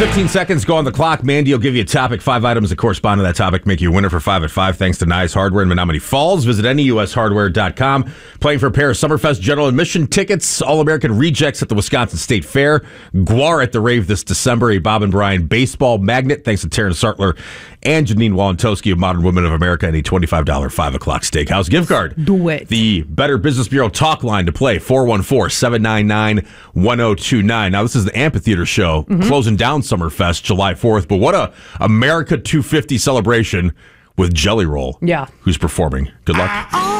15 seconds go on the clock. Mandy will give you a topic, 5 items that correspond to that topic, make you a winner for 5 at 5 thanks to Nice Hardware in Menominee Falls. Visit NEUSHardware.com. Playing for a pair of Summerfest general admission tickets, All-American Rejects at the Wisconsin State Fair, Guar at the Rave this December, a Bob and Brian baseball magnet thanks to Terrence Sartler and Janine Walentowski of Modern Women of America, and a $25 5 o'clock steakhouse gift card. Do it. The Better Business Bureau talk line to play, 414-799-1029. Now, this is the amphitheater show closing down Summerfest July 4th, but what a America 250 celebration with Jelly Roll, yeah, who's performing. Good luck.